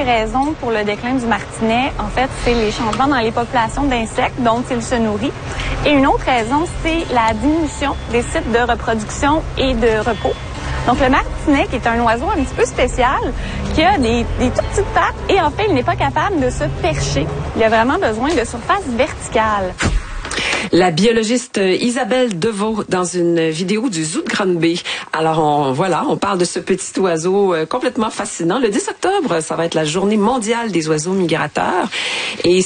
des raisons pour le déclin du martinet, en fait, c'est les changements dans les populations d'insectes dont il se nourrit. Et une autre raison, c'est la diminution des sites de reproduction et de repos. Donc, le martinet, qui est un oiseau un petit peu spécial, qui a des toutes petites pattes et en fait, il n'est pas capable de se percher. Il a vraiment besoin de surface verticale. La biologiste Isabelle Deveau dans une vidéo du Zoo de Granby. Alors, on parle de ce petit oiseau complètement fascinant. Le 10 octobre, ça va être la journée mondiale des oiseaux migrateurs. Et